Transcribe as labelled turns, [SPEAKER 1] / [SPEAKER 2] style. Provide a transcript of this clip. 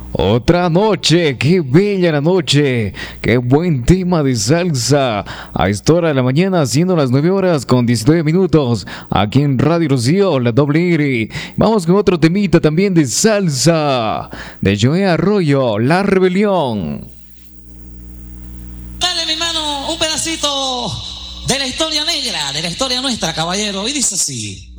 [SPEAKER 1] Otra noche, qué bella la noche, qué buen tema de salsa. A esta hora de la mañana, siendo las 9 horas con 19 minutos, aquí en Radio Rocío, la doble R. Vamos con otro temita también de salsa, de Joe Arroyo, La Rebelión.
[SPEAKER 2] Dale, mi hermano, un pedacito de la historia negra, de la historia nuestra, caballero, y dice así.